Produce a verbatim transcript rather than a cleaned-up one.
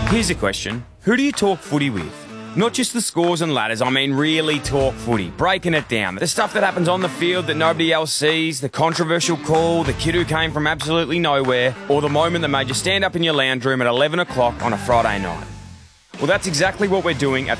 Here's a question. Who do you talk footy with? Not just the scores and ladders, I mean really talk footy, breaking it down. The stuff that happens on the field that nobody else sees, the controversial call, the kid who came from absolutely nowhere, or the moment that made you stand up in your lounge room at eleven o'clock on a Friday night. Well, that's exactly what we're doing at